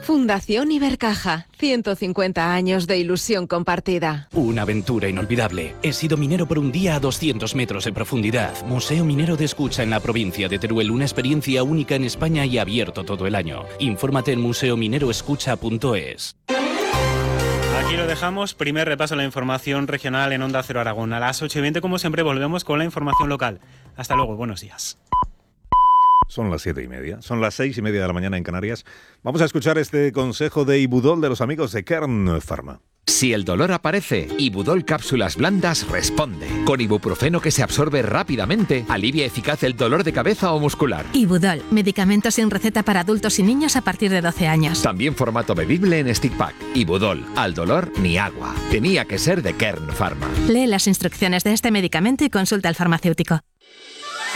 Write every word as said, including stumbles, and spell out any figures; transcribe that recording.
Fundación Ibercaja, ciento cincuenta años de ilusión compartida. Una aventura inolvidable. He sido minero por un día a doscientos metros de profundidad. Museo Minero de Escucha en la provincia de Teruel, una experiencia única en España y abierto todo el año. Infórmate en museo minero escucha punto es. Aquí lo dejamos, primer repaso a la información regional en Onda Cero Aragón. A las ocho y veinte, como siempre, volvemos con la información local. Hasta luego, buenos días. Son las siete y media, son las seis y media de la mañana en Canarias. Vamos a escuchar este consejo de Ibudol de los amigos de Kern Pharma. Si el dolor aparece, Ibudol Cápsulas Blandas responde. Con ibuprofeno que se absorbe rápidamente, alivia eficaz el dolor de cabeza o muscular. Ibudol, medicamento sin receta para adultos y niños a partir de doce años. También formato bebible en stick pack. Ibudol, al dolor ni agua. Tenía que ser de Kern Pharma. Lee las instrucciones de este medicamento y consulta al farmacéutico.